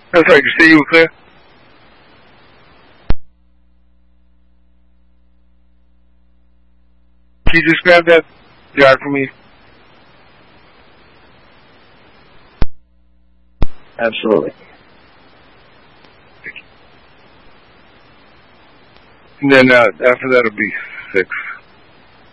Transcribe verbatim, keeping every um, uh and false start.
That's right. You say you were clear? Can you just grab that jar for me? Absolutely. And then uh, after that, it'll be six.